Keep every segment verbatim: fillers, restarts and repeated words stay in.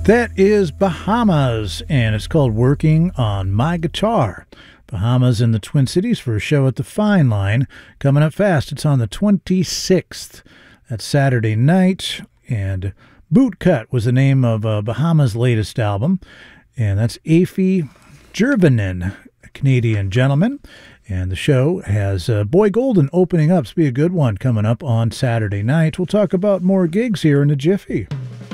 That is Bahamas, and it's called Working on My Guitar. Bahamas in the Twin Cities for a show at the Fine Line. Coming up fast, it's on the twenty-sixth. That's Saturday night, and Bootcut was the name of uh, Bahamas' latest album, and that's Afi Jervanen, a Canadian gentleman. And the show has uh, Boy Golden opening up. It's be a good one coming up on Saturday night. We'll talk about more gigs here in a jiffy.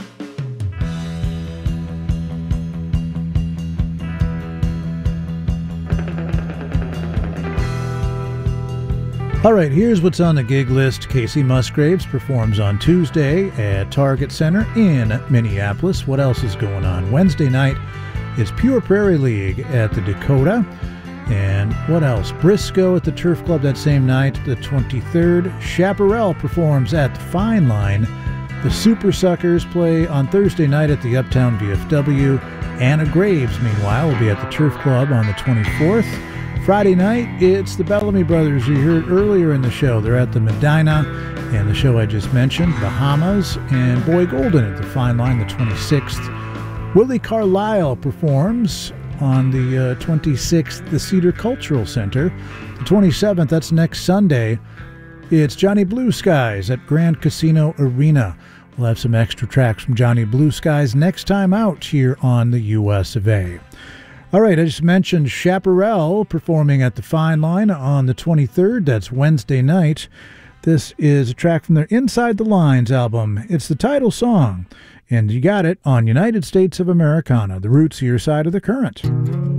All right, here's what's on the gig list. Casey Musgraves performs on Tuesday at Target Center in Minneapolis. What else is going on? Wednesday night is Pure Prairie League at the Dakota. And what else? Briscoe at the Turf Club that same night, the twenty-third. Chaparral performs at the Fine Line. The Super Suckers play on Thursday night at the Uptown V F W. Anna Graves, meanwhile, will be at the Turf Club on the twenty-fourth. Friday night, it's the Bellamy Brothers you heard earlier in the show. They're at the Medina, and the show I just mentioned, Bahamas, and Boy Golden at the Fine Line, the twenty-sixth. Willie Carlisle performs on the uh, twenty-sixth, the Cedar Cultural Center. The twenty-seventh, that's next Sunday, it's Johnny Blue Skies at Grand Casino Arena. We'll have some extra tracks from Johnny Blue Skies next time out here on the U S of A. All right, I just mentioned Chaparral performing at the Fine Line on the twenty-third. That's Wednesday night. This is a track from their Inside the Lines album. It's the title song, and you got it on United States of Americana, the roots of your side of the current.